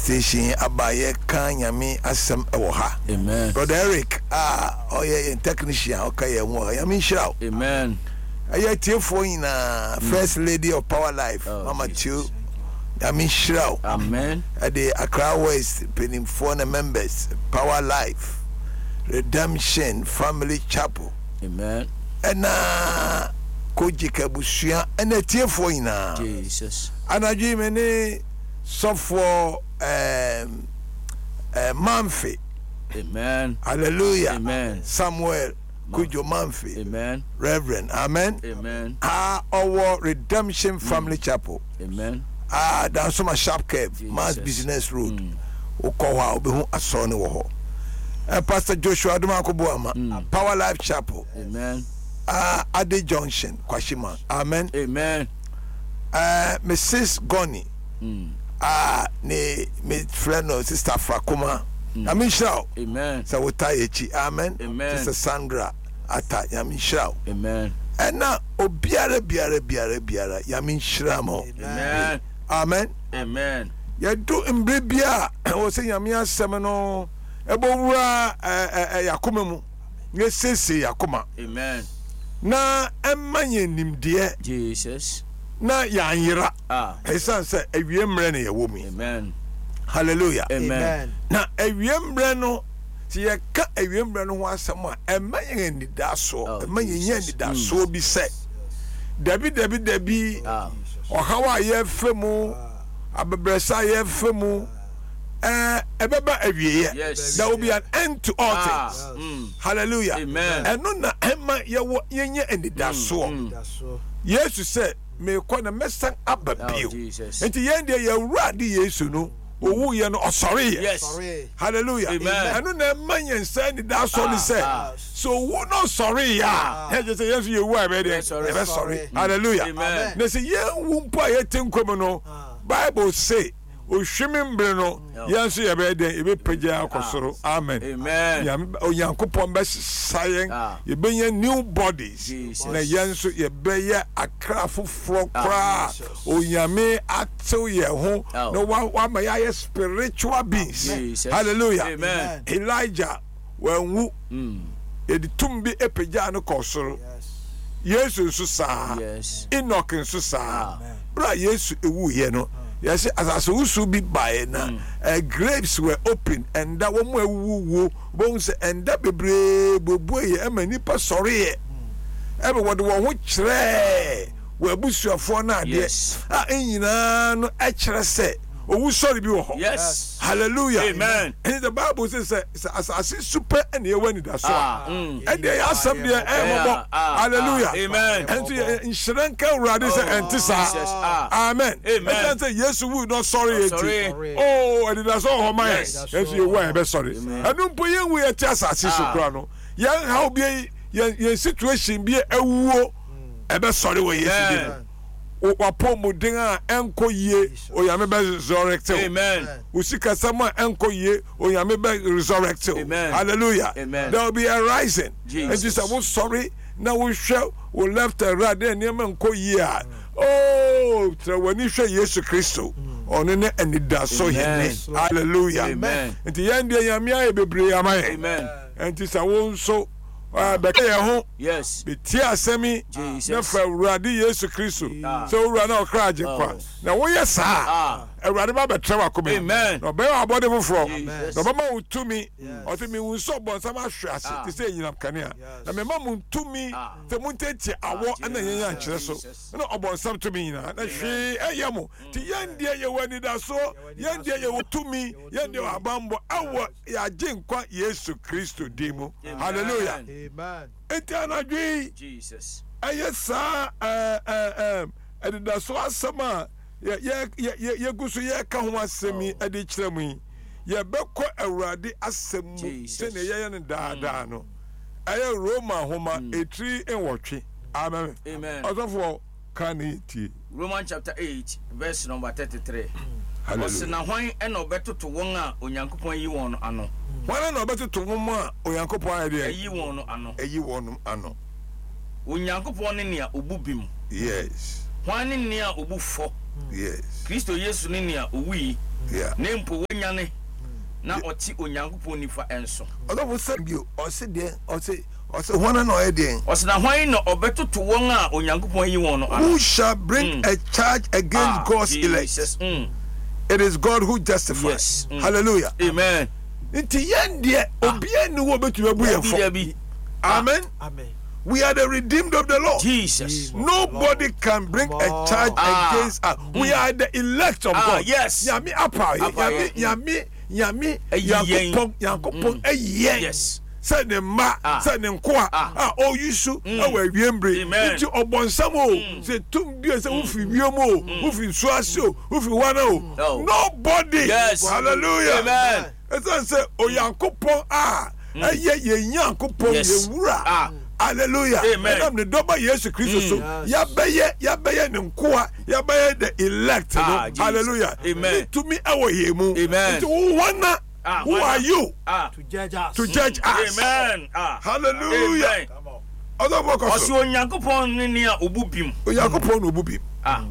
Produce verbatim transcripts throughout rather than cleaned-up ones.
station abaye kan nyame asem ewo ha. Amen. Brother Eric ah oh yeah technician okay yeah mo nyame nhyira. Amen. Aye tiefo ina first lady of Power Life oh, Mama Chu nyame nhyira. Amen. The Accra West penim for the members Power Life Redemption Family Chapel. Amen. And na koji kabusua and tiefo ina Jesus. Anadwi mene so for um uh, Manfi. Amen. Hallelujah. Amen. Samuel Kujo Manfi. Amen. Reverend. Amen. Amen. Ah, our Redemption Family mm. Chapel. Amen. Ah, that's my sharp curve, Mass Business Road. Mm. Okowa obehu asone wo ho. Uh, Pastor Joshua Adumakoboama, mm. Power Life Chapel. Amen. Ah, Ade Junction, Kwashima. Amen. Amen. Uh, Missus Goni. Mm. Ah, ne me friend no sister Fakuma. Mm. I mean shout. Amen. So we tie echi. Amen. Amen. Sister Sandra ata yamin shout. Amen. And now obiara biara biara biara yamin shramo. Amen. Amen. Amen. Ya do mbre bia o se yamin asem no ebo wura eh yakoma mu. Ye sese yakoma. Amen. Na emanye nimde Jesus. Na yanyira. Ah. Esan se ewie mre na ye wo mu. Amen. Hallelujah. Amen. Na ewie mre no ti ye ka ewie mre no ho asem a emanye ni daso emanye nya ni daso bi se dabi dabi dabi ohawa ye femu abebresa ye femu eh ebeba ewie ye there will be an end to all ah. things. Mm. Hallelujah. Amen. Eno na ema ye wo yenye ni daso Yesu say me kwa na mesan ababio enti yende ye wurade Yesu no owu ye no osori ye. Yes. Hallelujah. Amen. Eno na manyen say ni da so ni say so wu no sorry ya he just say Yesu ye wu abe dey be sorry. Hallelujah. Amen. Na say ye wu mpo ye tenkom no Bible say ohwemi mbre no yanso ye be dey e be pagya akosoro. Amen. Amen. Ya Onyankopon be sayen ye benya new bodies na yanso ye be ye akrafo fro kra onyame atew ye ho no wa ma ye spiritual beings. Hallelujah. Amen. Elijah wanwu e di tumbi epagya no kosoro. Yesu nso sa Enoch nso sa bra Yesu ewu ye no. Yes, as I saw so be by na uh, grapes were open and that one woo bones and that be brave boy and many pa sorry. Everyone which re we bush your phone now. Yes, ah, in no actually say. Oh, sorry, be yes. Hallelujah. Amen. And the Bible says, as I see super and you went that's all. And they are some there. Hallelujah. Amen. And in Sri Lanka, Radis and Tisa. Amen. Amen. And say, yes, we not sorry. Oh, and that's all my yes, you were sorry. And don't put you we are just as is soprano. Young, how be your situation be a woo. Ever sorry, way yesterday. Wapo mudinga enko ye oyame be resurrect. Amen. Usika sama enko ye oyame be resurrect. Amen. Hallelujah. Amen. There will be a rising. Jesus. And just I'm sorry. Now we shall we left and right there near enko ye. Oh, so when you say Jesus Christo on any and it does so here. Hallelujah. Amen. And the end of Yamia be brave. Amen. And this I won't so ah bekaya ho yes be tia asemi na fa urade Yesu Kristo so ura na okraje kwa na wo yes ah urade ba betrewa ko me amen no be abode foforo no ba ma utumi o te mi unso bon sama hwase te say nyinam kanea na me ma muntumi te muntete awo na yenya nkire so na obon sam to me nyina na hwe eyemo ti yandie ye wani da so yandie ye utumi yandie abambo awo ya jinkwa Yesu Kristo dimu hallelujah. Amen. Eternal Jesus. Yes, sir. Uh, uh, um, and that's what summer. Yeah, yeah, yeah, yeah. Go so yeah. Come on, semi. I did tell me. Yeah, but quite a radi assembly. Send a yan and da da no. I am Roma Homa a tree and watching. Amen. Amen. Other for can eat. Romans chapter eight, verse number thirty-three. Hallelujah. Na hwan e no beto to won a Onyankopon yi won ano. Hwan no beto to won a Onyankopon ade yi won no ano. Eyi won ano. Onyankopon ne nea obubim. Yes. Hwan ne nea obufo. Yes. Kristo Yesu ni nia owi. Yeah. Ne mpo wanyane. Na oti onyankopon nifa enso. Odo wo say bio, o say de, o say o say hwana na o de. O say na hwan na obetoto won a onyankopon yi won no. Who shall bring mm. a charge against ah, God's elect? Mm. It is God who justifies. Yes. Mm. Hallelujah. Amen. Nti yende obia ni wo betu abu yefo. Amen. Amen. We are the redeemed of the Lord. Jesus. Nobody can bring a charge ah. against us. Mm. We are the elect of ah, God. Yes. Yami apa. Yami yami yami yakopon yakopon eyen. Yes. Say ne ma, say ne nkoa. Ah o yisu e wa wiembre. Nti obonsam o. Say tum bi say ufi wiem o, ufi suase o, ufi wana o. Nobody. Yes. Hallelujah. Amen. It's say oyankopon ah. Eye ye nyankopon ye wura. Ah. Hallelujah. Amen. And the double Jesus Christ so ya beye ya beye ne nkoa ya beye the elect no. Hallelujah. Amen. To me awo ye mu. Amen. Nti wana Ah, who are you ah. to judge us? To judge mm. us. Amen. Ah. Hallelujah. Amen. Come on. Other work of Osi onyankopon ni nia obubim. Onyankopon obubim. Ah.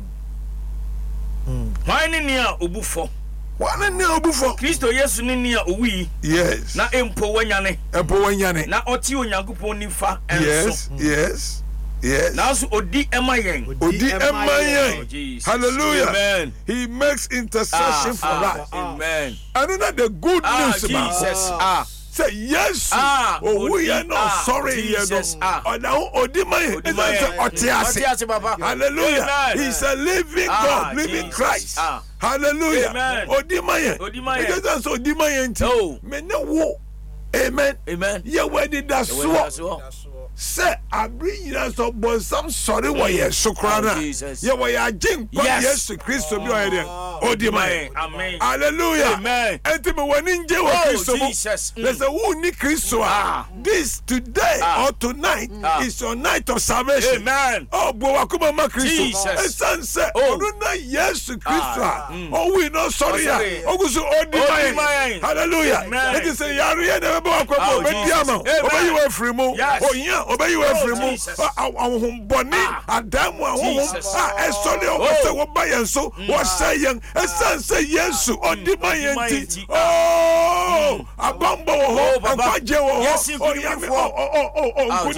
Mm. Why ni nia obufo? Why ni nia obufo? Kristo Yesu ni nia owi. Yes. Na empo wanyane. Empo wanyane. Na oti onyankopon nifa enso. Yes. Yes. Yes. Now so odi emayen. Odi emayen. Oh, hallelujah. Amen. He makes intercession ah, for ah, us. Amen. And then the good ah, news about Jesus. Ah. Say yes. Ah. Oh, we are not ah, sorry here. No. Ah. Oh, now odi mayen. Otiase. Hallelujah. Amen. He's a living ah, God, living Jesus. Christ. Ah. Hallelujah. Amen. Odi mayen. Odi mayen. It doesn't so odi mayen. Oh. Me no wo. Amen. Amen. Yeah, where did that so? Say, I bring you so, but some sorry why you're so crana. Yeah, why you're jing, yes, to Christ to be here. Oh, dear man. Amen. Hallelujah. Amen. And to me, when in jail, Jesus. There's a who need Christ. This today or tonight is your night of salvation. Amen. Oh, Boakuma ma Christ. Jesus. And son said, oh, no, yes, to Christ. Oh, we not sorry. Oh, go so, oh, dear man. Hallelujah. It is a Yari never walk over Mediama. Obey you a free move. Oh, yeah. Obey you every move. Our bonnie, a damn one. I saw the what by and so was saying, a son say yes, or did my auntie. Oh, a bumbo, a bajo, oh, oh, oh, oh,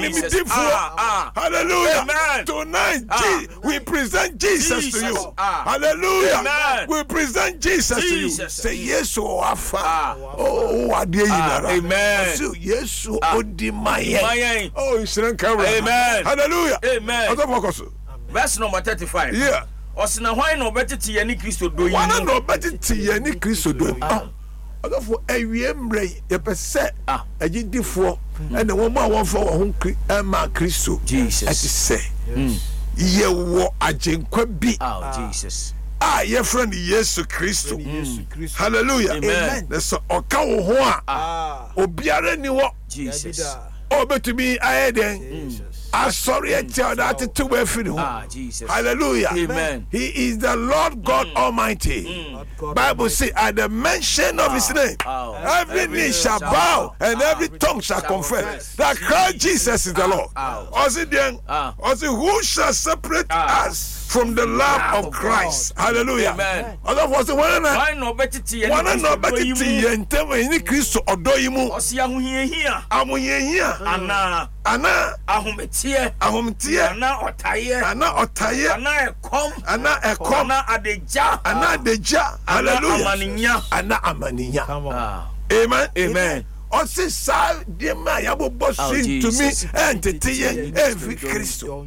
oh, hallelujah. Tonight, we present Jesus to you. Hallelujah. We present Jesus to you. Say yes, oh, Afa. Oh, I dare you. Amen. Yes, oh, did my oh, amen. Hallelujah. Amen. Verse number thirty-five. Yeah. Osina why no better to any Christo do you? Why no better to any Christo do? Ah. For a rembre, a percent, ah, a giddy for, and the woman one for whom Emma Christo. Jesus. As you say, ye were a jinque be. Oh, Jesus. Ah, your friend Jesus Christo. Hallelujah. Amen. There's a cow hoa. Ah, Obiara ni what? Jesus. Oh, but to me, I had I'm sorry, I tell that to where ah, Jesus. Hallelujah. Amen. He is the Lord God mm. Almighty. Mm. God Bible says, at the mention of ah. His name, oh. every, every knee shall bow and ah. every tongue shall, shall confess, confess that Christ Jesus is the Lord. Also, then, also, who shall separate ah. us from the love of Christ? Hallelujah. Amen. Otherwise, one I know better tea and one know better tea and tell me any Christ or do you move? I'm here. I'm here. Anna. Anna. Ahumtie. Ahumtie. Anna otaye. Anna otaye. Anna ekom. Anna ekom. Anna adeja. Anna adeja. Hallelujah. Amaninya. Anna amaninya. Come on. Amen. Amen. Ose sa de ma yabo bosin to me and tete every Christo.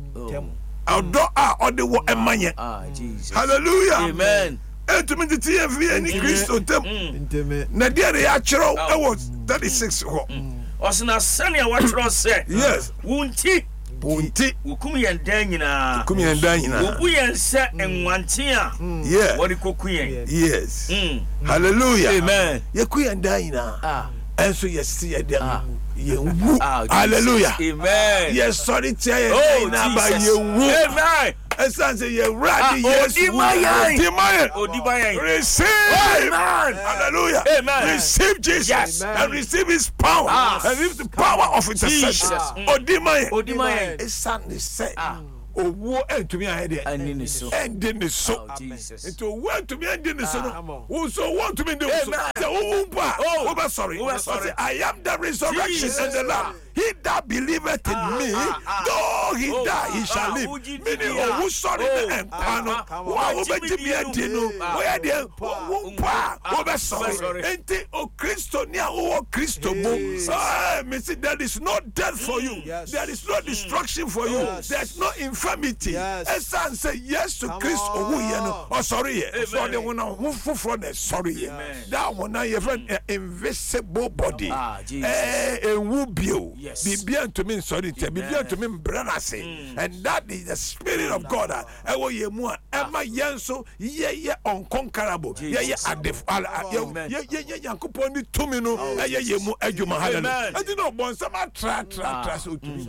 Odo a ode wo emanye. Hallelujah. Amen. And to me the T V any Christo tem. Na dia ya chiro e was thirty-six ho. Osina sania watro say. Yes. Wunti. Wunti. Wukum yen dan nyina. Wukum yen dan nyina. Wuku yen se enwante a. Yeah. Wodi koku yen. Yes. Hallelujah. Amen. Yeku yen dan nyina. Ah. Enso yesi yedam. Yewu. Hallelujah. Amen. Yes, sorry tell you na ba yewu. Amen. Esan say ye ready yes. Odimayan. Odimayan. Odimayan. Receive. Amen. Hallelujah. Amen. Receive Jesus. Yes. And receive his power. Ah. And receive the power of intercession. Jesus. Odimayan. Odimayan. Esan say owó ẹ̀ntumi ayé dẹ̀ ẹni ni so ẹ̀ndé ni so nti owó ẹ̀ntumi ẹ̀ndé ni so no wọ́n so owó ẹ̀ntumi ẹ̀ndé ni so sẹ owó mpa wọ́n bẹ sọ̀rọ̀ wọ́n sẹ I am the resurrection and the life he that believeth in me though he die he shall live meaning owó sọ̀rọ̀ ní ẹ̀nkwa no wọ́n a wọ́n bẹ jí mi ẹ̀dí no wọ́n yẹ deɛ owó mpa wọ́n bẹ sọ̀rọ̀ nti o Kristo ní a owó Kristo mu mi si there is no death for you there is no destruction for you there is no infirmity ẹsan sẹ Yesu Kristo owó yẹ no ọsọrọ yẹ so ọdẹ wọn náà wọn foforọ na ẹsọrọ yẹ that one náà yẹ fẹ invisible body ẹ ewu bio bíbí ẹntumi nsọrí ntẹ bíbí ẹntumi mbẹrẹ n'ase and that is the spirit of God a ẹwọ yẹ mu a ẹ ma yẹ nso yẹ yẹ unconquerable yẹ yẹ adef yẹ yẹ yẹ Yankopɔn ni tumi no ẹ yẹ yẹ mu ẹdwuma hallelujah ẹ ti na ọbọ nsẹm atra tra tra so tumi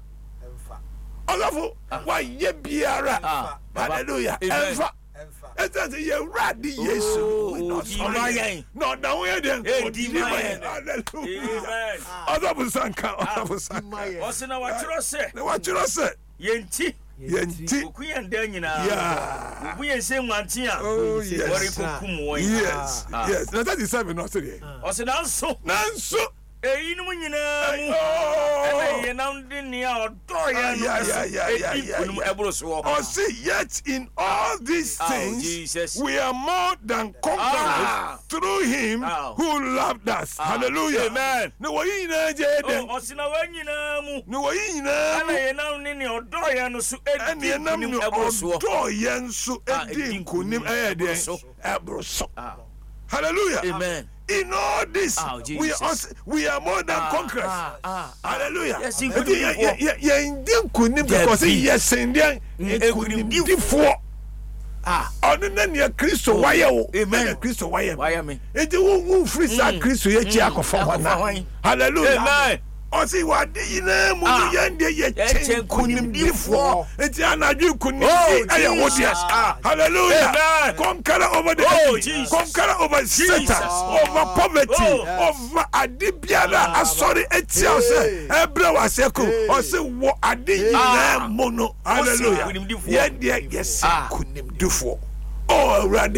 ọlọfọ wa yẹ biara hallelujah ẹnfa ẹsẹ sẹ yẹ wúradi Yesu na ọdà wọn yẹ dẹ ọdìmá yẹ hallelujah ọdọbù sanka ọdọbù sanka ọsẹ na wàtúrọ sẹ na wàtúrọ sẹ yẹn ti yẹn ti òkú yẹn dẹ nyinaa òkú yẹn sẹ nwanti a wọrí kókùm wọn yìí yes yes na thirty seven ọsẹ de ọsẹ náà nso náà nso èyí ni mo nyinaa mu ẹnna yẹn náà di ní ọdọ yẹn no ẹsẹ ẹdi kunu ẹbúrò so. Oh, see, yet in all these things, oh, we are more than conquerors ah. through him oh. who loved us. Ah. Hallelujah. Amen. No way in a jaden. Oh, osina wanyina mu. No way in a. Ana yena nini odo yenu su edi kunim ebroso. Odo yen su edi kunim edi ebroso. Hallelujah. Amen. In all this, oh, we are we are more than ah, conquerors. Ah, ah, Hallelujah. Yes, in kunim. Yeah, yeah, in kunim because yes, in there kunim diffo. Ah, ọdún náà ni Kristo wáyé o. Amen. Kristo wáyé mi. Wáyé mi. Eti wo wo free sa Kristo yẹ kí akọfọ wọn náà. Hallelujah. Amen. Ọsì wà dé yìí náà mu ní yẹn de yẹ kyẹn kunimdifo. Eti anadu kunimdi ẹyẹ wò di ẹ. Hallelujah. Amen. Conquer over the enemy. Conquer over Satan. Over poverty. Over adi biara asọri eti ọsẹ. Ẹbrẹ wa sẹko. Ọsẹ wọ adi yìí náà mu no. Hallelujah. Yẹn de yẹ sẹ kunimdifo. Oh, ready.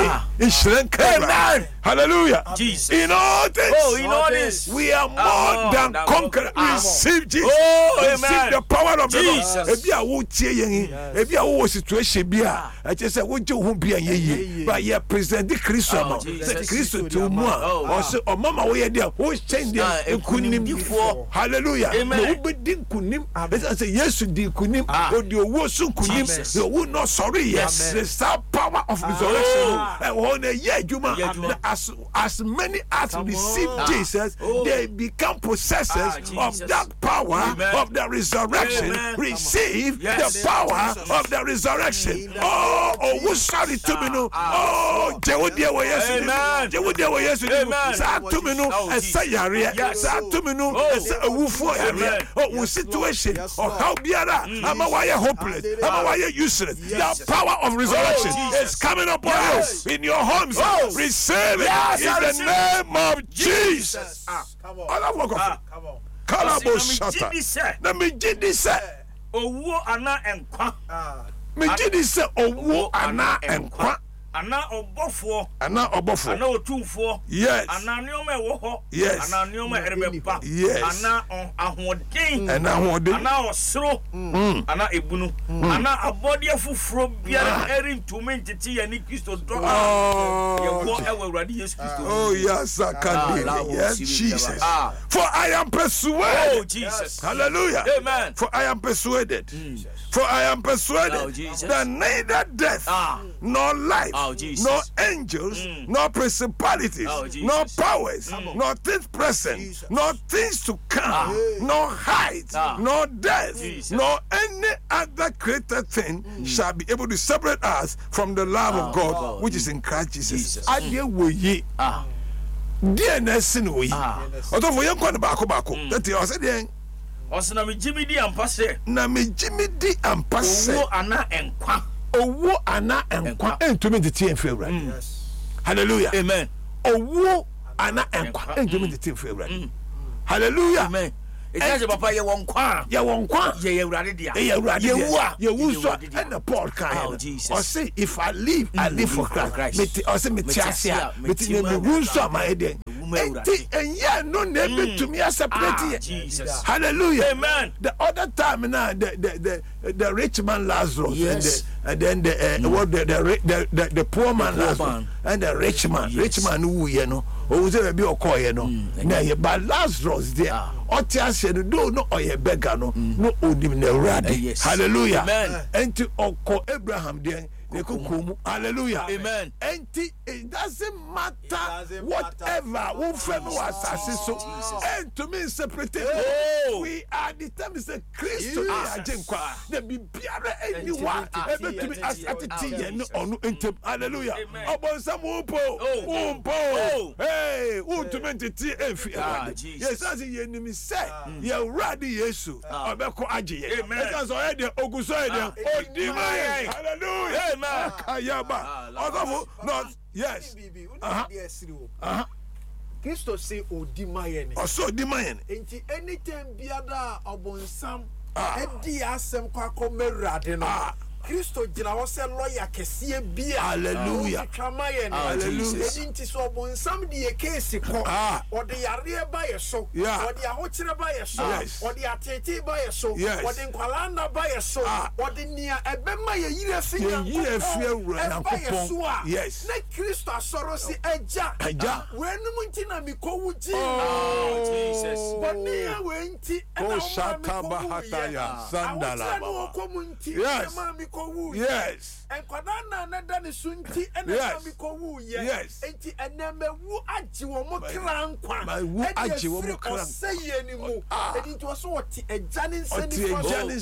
Amen. Hallelujah. Jesus. In all this, oh, in all this, we are more oh, than conquerors. Receive Jesus. Oh, receive amen. the power of Jesus. the Lord. If you are watching, if you are situation, be I just say, what you won't be a ye, but you present the Christian. Christian to more. Also, or Mama, we are there. Who's changing? Kunim. Hallelujah. Amen. We didn't kunim. I say, yes, you did kunim. Or you were so kunim. You were not sorry. Yes, the power of resurrection. And when a year, Juma, as as many as receive Jesus, they become possessors of that power of the resurrection. Receive the power of the resurrection. Oh, oh, who sorry to me no? Oh, Jehudia wa Yesu. Jehudia wa Yesu. Sa to me no. Esa yare. Sa to me no. Esa ewufo yare. Oh, wo situation. Oh, how biara. Ama wa ye hopeless. Ama wa ye useless. The power of resurrection is coming upon you in your homes. Receive it in the name of Jesus. Come on. Come on. Kalabo shata. Na me jidi se. Owo ana enkwa. Me jidi se owo ana enkwa. Ana obofo. Ana obofo. Ana otumfo. Yes. Ana nioma ewo ho. Yes. Ana nioma erebepa. Yes. Ana ahoden. Ana ahoden. Ana osoro. Ana ebunu. Ana abode afufuro biara erintume ntete ya ni Kristo do. Oh. Yewo ewo Awurade Yesu Kristo. Oh yes, I can. Ah, yes, Jesus. Ah. For I am persuaded. Oh Jesus. Hallelujah. Amen. For I am persuaded. Jesus. For I am persuaded oh, that neither death ah. nor life, oh, nor angels, mm. nor principalities, oh, nor powers, mm. nor things present, Jesus. Nor things to come, ah. nor height, ah. nor depth, Jesus. Nor any other created thing mm. shall be able to separate us from the love oh, of God, God, which is in Christ Jesus. Jesus. Ah. Dear Nessin, we. Although we are going to back back, that you are saying. Osina me Jimmy di ampase. Na me Jimmy di ampase. Owo ana enkwa. Owo ana enkwa. Entumi de tie mfe wura. Yes. Hallelujah. Amen. Owo ana enkwa. Entumi de tie mfe wura. Hallelujah. Amen. It has a papa, you won't qua. You won't qua. You ready, dear. You ready, you are. You so and the Paul kind. Oh, Jesus. Or say, if I live, I live for Christ. Or say, Metiasia, Metia, me Russo, my head. And yeah, no name to me as a pretty. Jesus. Hallelujah. Amen. The other time now, the the the, the rich man Lazarus, yes. and, the, and then the uh, what the the, the the the poor man the Lazarus man. And the rich man, yes. Rich man who you know, who say be okoy you know. Now but Lazarus there, Otia said do no oye beggar no, no odim ne radi. Hallelujah. Amen. And to oko Abraham there. Hallelujah. Amen. And it doesn't matter it doesn't whatever who family was so and to me separate oh. We are determined to Christ to the be anyone ever to be as at the on into hallelujah. Upon some umpo umpo hey who to me to yes as the enemy say you ready yesu obeko agye because already oguso there odima hallelujah. Kayaba. Although not yes. Uh-huh. Uh-huh. Christo say odimayene. Also odimayene. Enti anytime biada obonsam edi asem kwa komerade no. Christo jina wo se lawyer kese bia. Hallelujah. Hallelujah. Enti so obonsam de case ko. Ode yare ba ye so. Ode ahokyere ba ye so. Ode atete ba ye so. Ode nkwalanda ba ye so. Ode nia ebema ye yire finya. Yire fie wura na kopon. Yes. Na Christo asoro si eja. Eja. Wenum nti na mikowu ji. Oh Jesus. Bonia we nti na o shata bahataya sandala. Yes. Yes. And Kwadana na dani sunti and na mikowu ye. Yes. Enti eneme wu aji wo mo krankwa. My wu aji wo mo krankwa. Say ye ni mu. And it was what a janin sending for.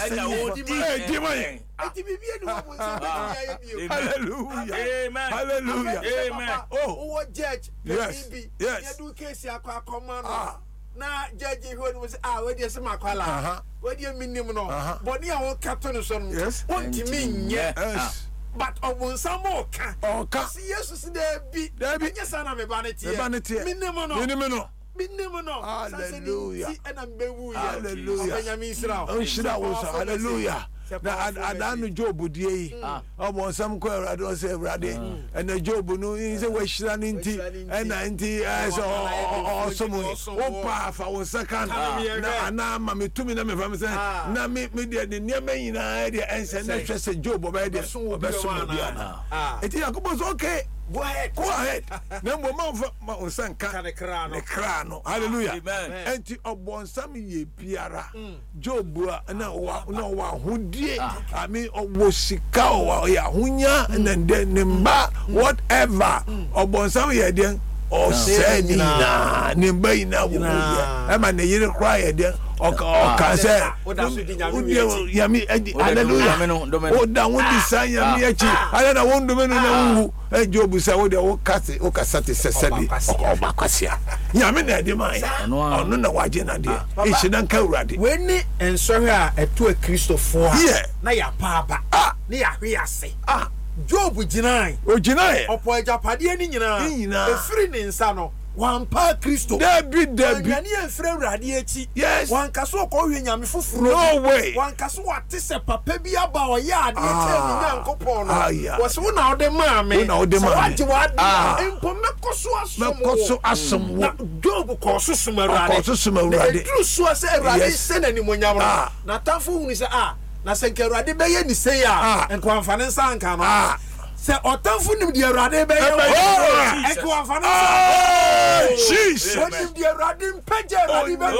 Hey, Dimay. Enti bibi eni wo mo nsa. Hallelujah. Amen. Hallelujah. Amen. Oh, o judge. Yes. Yes. Ye do case akwa komano. Na judge who was ah we dey say makwala. We dey minim no. Boni a won kato no so no. Ontimi nye. Yes. But obonsam oka. Oka. Si Jesus dey bi. Enye sana me banete. Me banete. Minim no. Minim no. Minim no. Hallelujah. Ena mbewu ye. Hallelujah. Benjamin Israel. Onshira wo so hallelujah. Na adanu Job die yi obonsam ko Awurade o se Awurade ena Job no se wa hira ni nti ena nti so osomo o pa fa wo second na ana ma metumi na me fam se na me me de ne niam nyina de ense na hwe se Job oba de obeso bia eti Yakobo so okay. Go ahead, go ahead. Number one for my son can the crown. Hallelujah. Amen. And to obonsam ye biara. Job na wa na wa hudie. I mean obosika wa ya hunya and then nimba whatever. Obonsam ye den o se ni na nimba ina wo ye. E ma ne yire cry den. Oka oka say yami hallelujah. O da won design yami echi ala na won do menu na wu e Job say wo de wo kase o kasa te sesabi o ba kwasia yami na de mai onu na waje na de e hina nka urade we ni ensohwe a eto a Christopher na ya papa na ya hwe ase ah Job ginai o ginai opo ajapade ni nyina efiri ni nsa no Wampa Christo. David, David. Yani enfre urade echi. Yes. Wankaso ko hwe nyame foforo. No way. Wankaso wate se papa bi aba o ya ade eche ni nyankopon no. Wo se wo na ode ma me. Wo na ode ma me. Waje wade. Empo mekoso asom. Mekoso asom wo. Job ko so sum urade. Ko so sum urade. Dru so se urade se na ni monyam no. Na tamfo hunu se ah. Na se nke urade be ye ni se ya. Enko amfane sanka no. Se otanfu nim de Awurade be ye e ko afana sa Jesus onim de Awurade mpagya Awurade be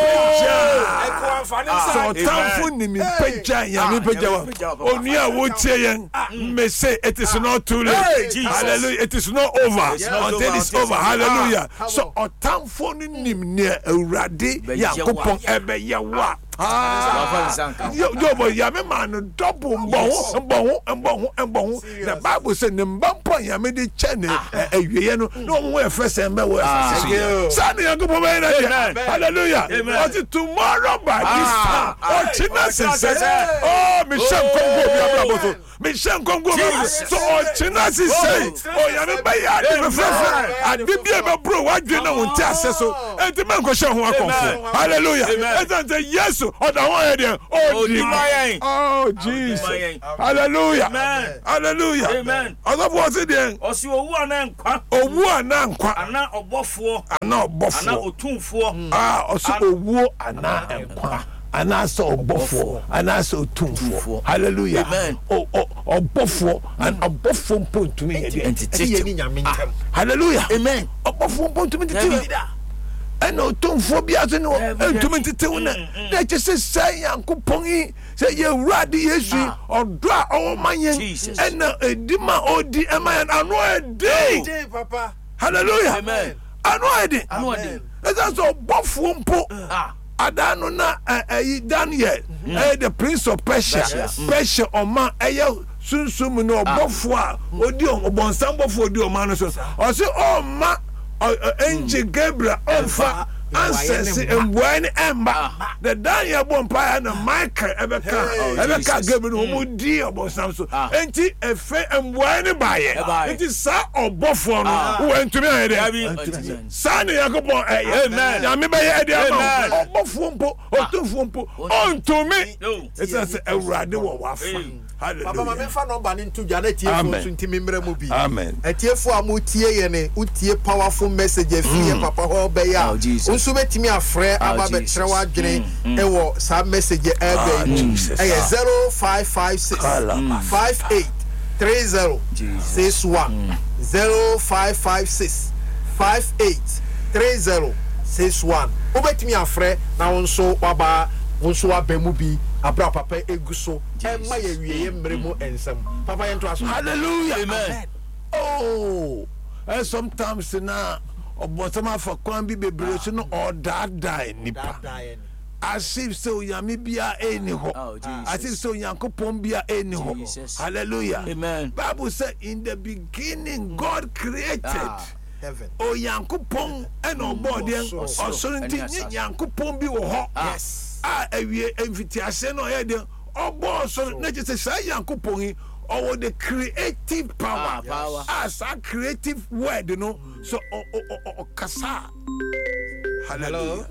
e ko afana sa otanfu nim mpagya ya me pagya wa onu a wo tie yen me say it is not too late. Hallelujah, it is not over until it's over. Hallelujah. So otanfu nim ne Awurade Yakobon ebe ye wa ah yo yo ya me man double mbon mbon mbon mbon the Bible say ne mbampo ya me de chene awiye no no mo e fese mbe wo fese sani Yakobo be na hallelujah but tomorrow by this time oh china say oh me shem kongo bi abrabo so me shem kongo bi so oh china say oh ya me be ya de fese ade bi e be bro wadwe na won ti ase so enti men ko she ho akofo hallelujah enti yesu oda ho ye de o di oh Jesus hallelujah hallelujah amen oda bo se de o si owu ana nkwa owu ana nkwa ana obofo ana obofo ana otumfo ah o so owu ana nkwa ana so obofo ana so otumfo hallelujah amen o obofo an obofo mpontumi ye de enti ni nyame ntam hallelujah amen obofo mpontumi tete eno otumfo bia se no entumi tete una na che se sai yankopon yi se ye wrade yesu odo a o manyen ena edima odi emayan anu edi papa hallelujah amen anu edi anu edi eza so obofo mpo ah adano na eh Daniel eh the prince of Persia Persia oma eh sunsum no obofo a odi obonsam bofo odi oma no so o se o ma angel Gabriel ofa answers embuan emba the Daniel bompa na Michael ebeka ebeka Gabriel mo di obonsam so enti efe embuan baye enti sa obofo no wo ntumi ayede sa ne yakobon amen ya me baye ede ama obofo mpo otumfo mpo ontumi esa se awurade wo wafa Papa ma me fa number ni ntu jana tie fo so ntimi mre mu bi amen etie fo am tie ye ne utie powerful message afie papa ho be ya unso betimi afre aba be tre wa dwene e wo sa message e be e zero five five six five eight three zero six one zero five five six five eight three zero six one obetimi afre na unso waba unso abemu bi abra papa eguso emma ye wiye mremu ensam papa yento aso hallelujah amen oh and sometimes na obotama for kwan bi bebre so no odada nipa as if so yami bia eni ho as if so yankopon bia eni ho hallelujah amen Bible say in the beginning God created heaven oh yankopon and obodien osorunti yankopon bi wo ho yes ah ewie invitation no ye de obo so na je say say yankopon or the creative power as a creative word you know so o kasa hallelujah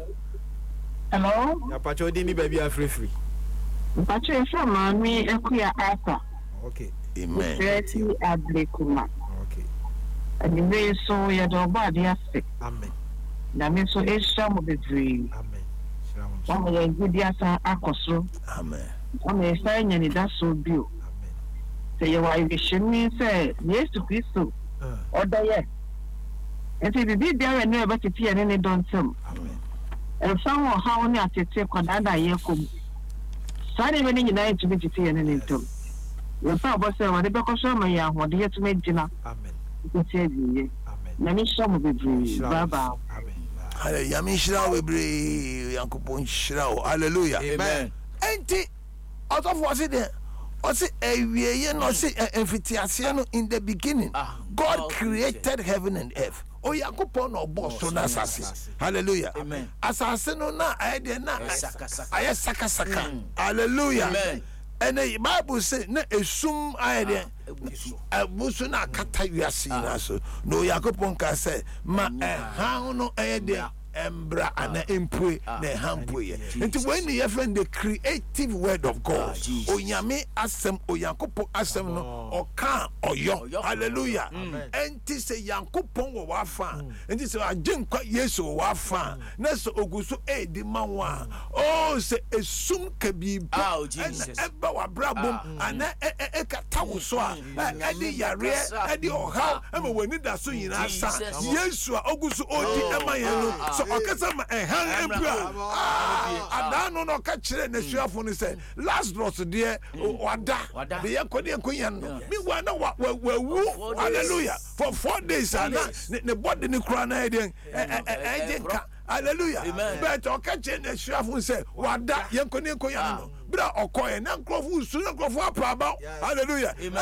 hello ya pacho di ni baby free free pacho e fa ma mi ekuya aka okay amen Betty Ablekuma okay and me so ya do ba dia se amen na me so e sha mo bebre amen Wama ya ngudi asa akoso. Amen. Wama ya sa nyani da so bio. Amen. Se ya wa ibishimi se Yesu Kristo. Oda ye. Enti bibi biara ne ba tete ye ne dontam. Amen. E fa wo ha woni atete kwadada ye kom. Sa ne be ne nyina ntumi tete ye ne ntom. Ye fa bo se wa de be koso ma ya ho de ye tumi gina. Amen. Tete ye. Amen. Na mi sha mo bebre. Baba. Amen. Hallelujah. Yami shira webre yankopon shira. Hallelujah. Amen. Enti out of what's it there? What's it? Ewiye no se emfitiase no in the beginning. God created heaven and earth. O yankopon no boss so na asase. Hallelujah. Amen. Asase no na ayede na aye saka saka. Hallelujah. Amen. And the Bible says na esum ayede abusu na kata wiase na so no yakopon ka say ma ehan no ayede embra ana empue na hampue nti when you find the creative word of God onyame asem oyankopon asem no oka oyo hallelujah enti se yankopon wo wafa enti se agenkwa Yesu wo wafa na so oguso edi manwa oh se esum kabibu eba wa brabom ana ekata wo so a edi yare edi oha ema wani da so nyina sa Yesu a oguso odi ema yenu so okasa ma ehan empua adano no ka kire na suafo no say Lazarus de wada de yakode enkoyan no mi wa na wa wu hallelujah for four days ana ne body ne kura na eden ejenka hallelujah but oka kire na suafo say wada yankode enkoyan no bra okoye na nkrofo su na nkrofo apaba hallelujah